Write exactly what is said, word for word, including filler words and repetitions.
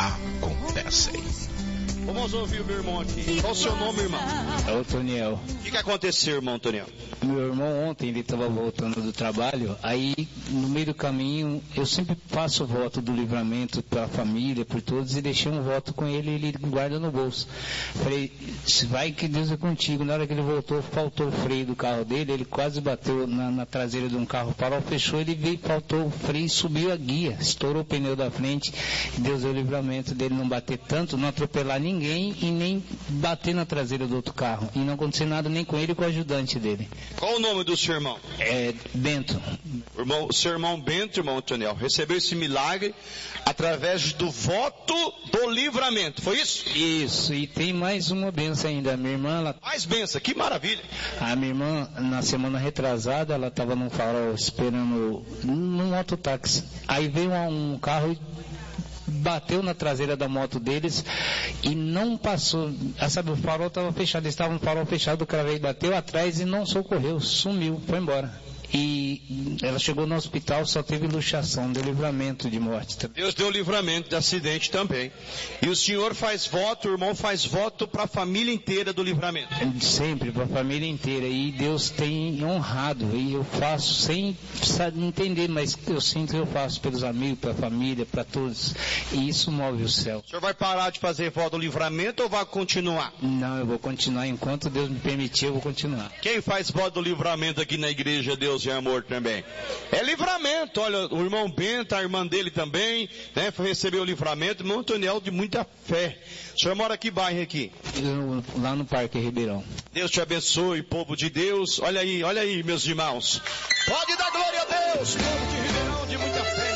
acontecem. Vamos ouvir o meu irmão aqui. Qual o seu nome, irmão? É o Toniel. O que, que aconteceu, irmão Toniel? Meu irmão ontem, ele estava voltando do trabalho, aí no meio do caminho, eu sempre faço o voto do livramento para a família, por todos, e deixei um voto com ele, ele guarda no bolso. Falei, vai que Deus é contigo. Na hora que ele voltou, faltou o freio do carro dele, ele quase bateu na, na traseira de um carro, parou, fechou, ele veio, faltou o freio, subiu a guia, estourou o pneu da frente, Deus deu o livramento dele não bater tanto, não atropelar ninguém e nem bater na traseira do outro carro. E não acontecer nada nem com ele e com o ajudante dele. Qual o nome do seu irmão? É Bento. O irmão, seu irmão Bento, irmão Toniel, recebeu esse milagre através do voto do livramento, foi isso? Isso, e tem mais uma benção ainda. A minha irmã, ela... Mais benção, que maravilha. A minha irmã, na semana retrasada, ela estava num farol esperando num mototáxi. Aí veio um carro e bateu na traseira da moto deles e não passou. Ah, sabe, o farol estava fechado, eles estavam no farol fechado, o cara veio, bateu atrás e não socorreu, sumiu, foi embora. E ela chegou no hospital, só teve luxação, deu livramento de morte. Deus deu livramento de acidente também. E o senhor faz voto, o irmão faz voto para a família inteira do livramento. Sempre, para a família inteira. E Deus tem honrado. E eu faço sem entender, mas eu sinto que eu faço pelos amigos, para a família, para todos. E isso move o céu. O senhor vai parar de fazer voto do livramento ou vai continuar? Não, eu vou continuar. Enquanto Deus me permitir, eu vou continuar. Quem faz voto do livramento aqui na igreja, Deus e amor também? É livramento. Olha, o irmão Bento, a irmã dele também, né, recebeu o livramento. Irmão Toniel de muita fé. O senhor mora que bairro aqui? Eu, lá no Parque Ribeirão. Deus te abençoe, povo de Deus. Olha aí, olha aí, meus irmãos. Pode dar glória a Deus, povo de Ribeirão de muita fé.